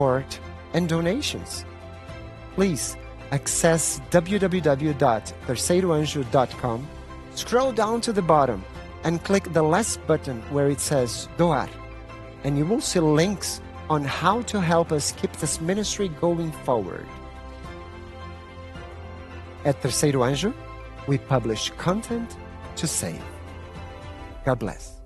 support, and donations. Please access www.terceiroanjo.com, scroll down to the bottom, and click the last button where it says Doar, and you will see links on how to help us keep this ministry going forward. At Terceiro Anjo, we publish content to save. God bless.